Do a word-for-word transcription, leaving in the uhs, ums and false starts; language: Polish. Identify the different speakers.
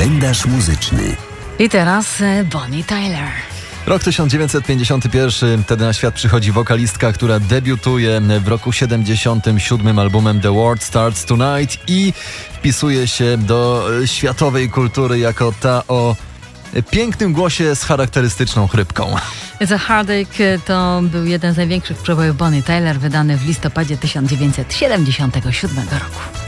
Speaker 1: Kalendarz muzyczny.
Speaker 2: I teraz Bonnie Tyler.
Speaker 3: Rok tysiąc dziewięćset pięćdziesiąty pierwszy. Wtedy na świat przychodzi wokalistka, która debiutuje w roku siedemdziesiątym siódmym albumem The World Starts Tonight i wpisuje się do światowej kultury jako ta o pięknym głosie z charakterystyczną chrypką.
Speaker 2: The Heartache to był jeden z największych przebojów Bonnie Tyler, wydany w listopadzie tysiąc dziewięćset siedemdziesiątego siódmego roku.